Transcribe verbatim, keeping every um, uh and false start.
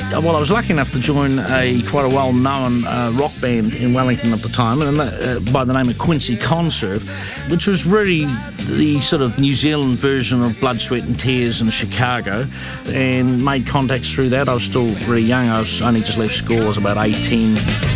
Well, I was lucky enough to join a quite a well-known uh, rock band in Wellington at the time, and uh, by the name of Quincy Conserve, which was really the sort of New Zealand version of Blood, Sweat and Tears in Chicago, and made contacts through that. I was still really young. I was only just left school. I was about eighteen.